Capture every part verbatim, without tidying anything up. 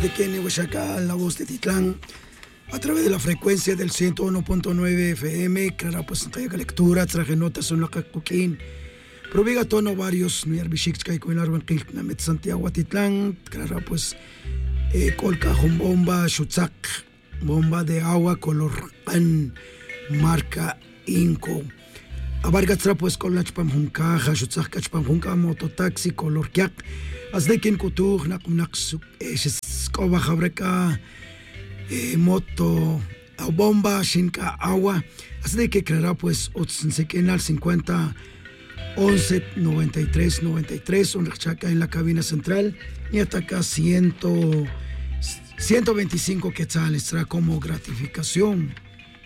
de Kenny Huachaca, la voz de Titlán, a través de la frecuencia del ciento uno punto nueve F M, claro, pues en la lectura, traje notas en la cacuquín. Proviga tono varios, no yarbishik que con el árbol que na met Santiago Titlán, claro, pues eh, colca con bomba, chutzak, bomba de agua color an, marca Inco. Abargatra pues con la chpam hunka, chutzak chpam hunka, mototaxi color kyak. As de quien kutur na kumnak skoba jabreka moto a bomba shinka agua. As de que creará pues otsinsekenal cincuenta once noventa y tres noventa y tres un rachaca en la cabina central y ataca ciento veinticinco quetzales será como gratificación.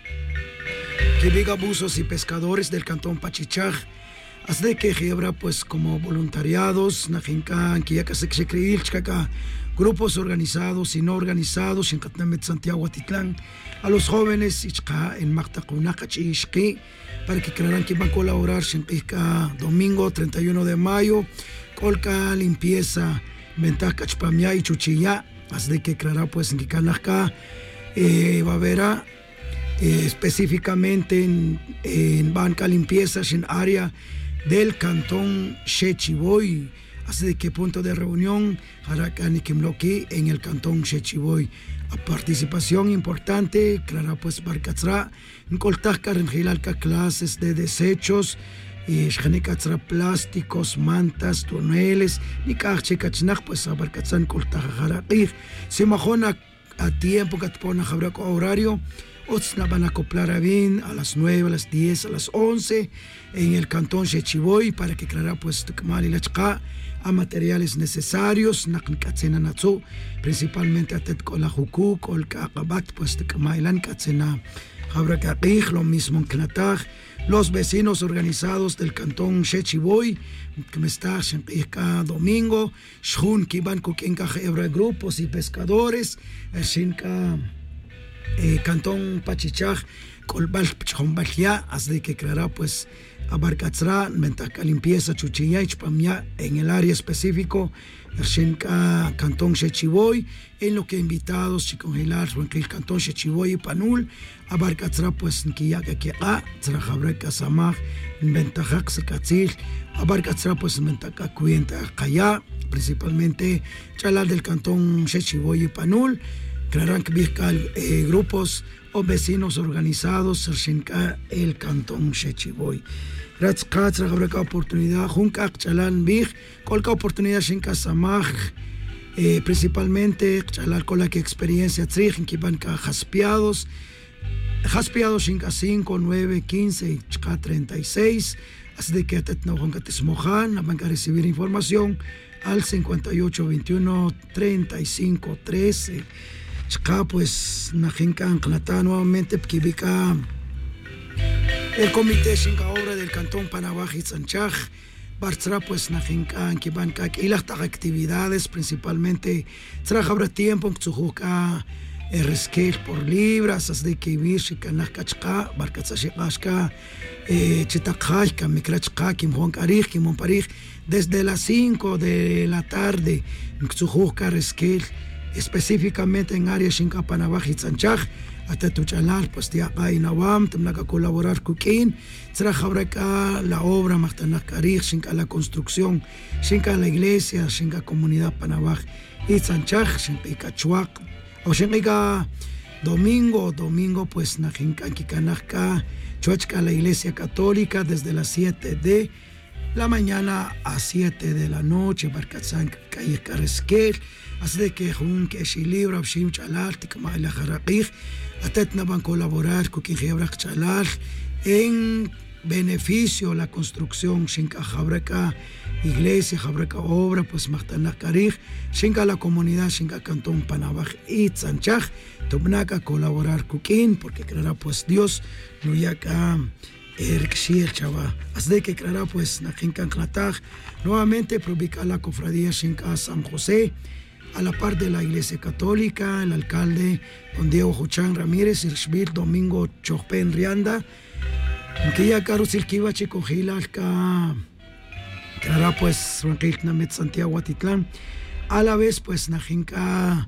Que diga buzos y pescadores del cantón Pachichaj. Haz de que habrá pues como voluntariados, Najinkan, Kiyakasekshekriilchkaka, grupos organizados y no organizados en Catnamet Santiago Atitlán, a los jóvenes Ichka en Mactacunacachi Ishki, para que creerán que van a colaborar Shinpika domingo treinta y uno de mayo, Colca limpieza, Ventaja Chpamia y Chuchilla. Haz de que creerá pues en Kikanaka eh, va a haber eh, específicamente en, en banca limpieza en área del cantón Shechiboy. Así de que punto de reunión Harakani Kimloki en el cantón Shechiboy. A participación importante, Clara pues Barcatzra, en Coltascar en Gilalca clases de desechos, y Shanicatzra plásticos, mantas, toneles, ni Kachekachnach pues a Barcatzan Coltajarakir. Se majona a tiempo que te pone a horario. Otros van a acoplar a bien a las nueve, a las diez, a las once en el cantón Shechiboy para que creará pues y la a materiales necesarios, principalmente a Tetcola Juku, Colca Acabat, pues Tecmailan Katzena, Jabracaqij, lo mismo en Knataj, los vecinos organizados del cantón Shechiboy, que me está Shenka domingo, Shun Kiban Kukenka Hebra grupos y pescadores, Shinka. Eh, cantón Pachichaj, Colbal Chombalia, así que creará pues Abarcatzra, Ventaca limpieza, Chuchilla y Chpamia en el área específico, Shenka Cantón Shechiboy, en lo que invitados, Chicongilar, el Cantón Shechiboy y Panul, Abarcatzra pues Nkiyaka que a Trajabreka Samaj, Ventajak Sekatzil, Abarcatzra pues Ventaca Cuenta Kaya, principalmente Chalal del Cantón Shechiboy y Panul. Crearán que eh, grupos o vecinos organizados en el cantón Shechiboy. Gracias a la oportunidad, Junca Chalan Big, colca oportunidad Shinka Samaj, eh, principalmente Chalal con la que experiencia Trij, que van a jaspeados, jaspeados Shinka cinco, nueve, quince, treinta y seis, así de que no van a tesmojan, van a recibir información al cincuenta y ocho, veintiuno, treinta y cinco, trece. Chaka pues Najinka Anclata nuevamente Pkibika el comité Shinka obra del cantón Panabaji Sanchaj Bartra pues Najinka Ankibanka y las actividades principalmente trabaja tiempo Tsujuka resquel por libras as de que vir Shikanachka Barkatsashika Chitakajka Mikrachka Kim Honkarij Kim Monparij desde las cinco de la tarde Tsujuka resquel específicamente en área Shinka Panabaji Sanchaj, hasta Tuchalar, pues de acá y Nawam, tenemos que colaborar con quien, trabaja la obra, Martanakarij, Shinka la construcción, Shinka la iglesia, Shinka comunidad Panabaj y Sanchaj, Shinka Kachuak, o Shinka domingo, domingo, pues Najinka Kikanaka, Chuachka la iglesia católica desde las siete de la mañana a siete de la noche, Barkatzan Calle Caresquel. Así de que Jun que Shilibra Shim Chalal Tikma la Jaraqij Atetna van a colaborar con quien Hebra Chalal en beneficio la construcción Shinka Jabreka iglesia Jabreka obra pues Mahtana Karij Shinka la comunidad Shinka Cantón Panabaj y Sanchaj Tubnaka colaborar con quien porque creerá pues Dios no ya acá Erkshir Chava. Así de que creerá pues Najinka Klataj nuevamente provoca la cofradía Shinka San José a la par de la Iglesia Católica, el alcalde don Diego Juchán Ramírez, Irshbir Domingo Chojpen Rianda, que ya Carlos Silquiva Chico Gilalca, que hará pues Ranquiltnamet Santiago Atitlán, a la vez pues Najinka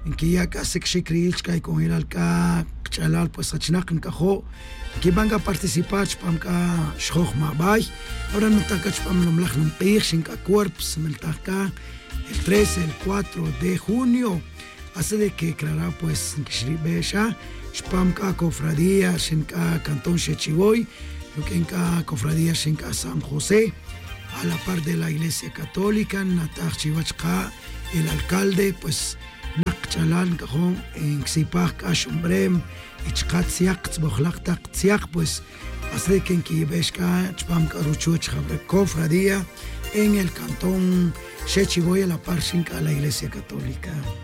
en que ya casi que se criilchka y con el alca chalal pues achnak en cajo que van a participar chpam ka shokh mabay ahora no está chpam lo mlach no peix en ka cuerpos meltaka el tres el cuatro de junio hace de que clara pues shribecha chpam ka cofradía en ka cantón Shechiboy lo que en ka cofradía en ka San José a la par de la iglesia católica natach chivachka el alcalde pues Chalan cajón en Xipaj Kashumbrem y Chkatsiak Tzbochlaktak Tsiak pues hace que en Kibeshka Chpam Karuchuch Cofradía en el cantón Shechiboy a la par a la iglesia católica.